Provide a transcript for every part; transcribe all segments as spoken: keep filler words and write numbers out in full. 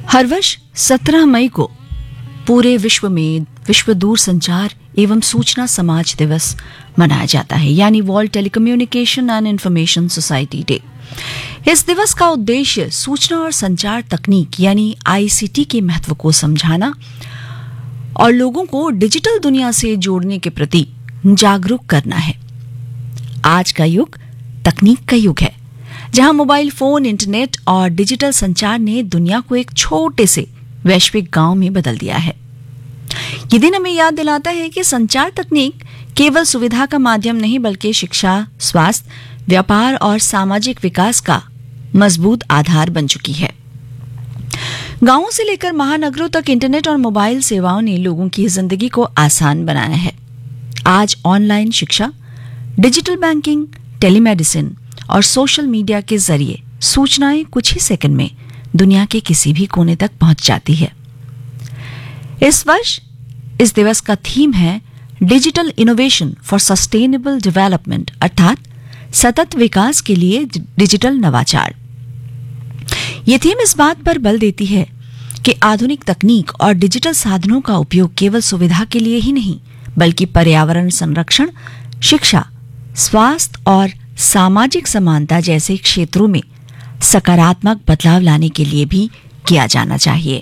हर वर्ष सत्रह मई को पूरे विश्व में विश्व दूरसंचार एवं सूचना समाज दिवस मनाया जाता है, यानी world telecommunication and information society day. इस दिवस का उद्देश्य सूचना और संचार तकनीक यानी आईसीटी के महत्व को समझाना और लोगों को डिजिटल दुनिया से जोड़ने के प्रति जागरूक करना है। आज का युग तकनीक का युग है, जहां मोबाइल फोन, इंटरनेट और डिजिटल संचार ने दुनिया को एक छोटे से वैश्विक गांव में बदल दिया है। ये दिन हमें याद दिलाता है कि संचार तकनीक केवल सुविधा का माध्यम नहीं, बल्कि शिक्षा, स्वास्थ्य, व्यापार और सामाजिक विकास का मजबूत आधार बन चुकी है। गांवों से लेकर महानगरों तक इंटरनेट और मोबाइल सेवाओं ने लोगों की जिंदगी को आसान बनाया है। आज ऑनलाइन शिक्षा, डिजिटल बैंकिंग, टेलीमेडिसिन और सोशल मीडिया के जरिए सूचनाएं कुछ ही सेकंड में दुनिया के किसी भी कोने तक पहुंच जाती है। इस वर्ष इस दिवस का थीम है digital innovation for sustainable development, अर्थात सतत विकास के लिए डिजिटल नवाचार। ये थीम इस बात पर बल देती है कि आधुनिक तकनीक और डिजिटल साधनों का उपयोग केवल सुविधा के लिए ही नहीं, बल्कि पर्यावरण संरक्षण, शिक्षा, स्वास्थ्य और सामाजिक समानता जैसे क्षेत्रों में सकारात्मक बदलाव लाने के लिए भी किया जाना चाहिए।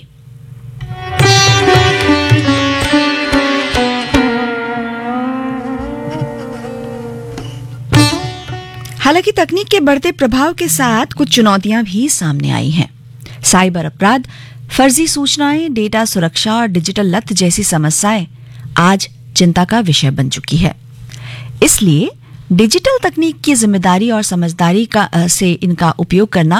हालांकि तकनीक के बढ़ते प्रभाव के साथ कुछ चुनौतियां भी सामने आई हैं। साइबर अपराध, फर्जी सूचनाएं, डेटा सुरक्षा और डिजिटल लत जैसी समस्याएं आज चिंता का विषय बन चुकी है। इसलिए डिजिटल तकनीक की जिम्मेदारी और समझदारी का से इनका उपयोग करना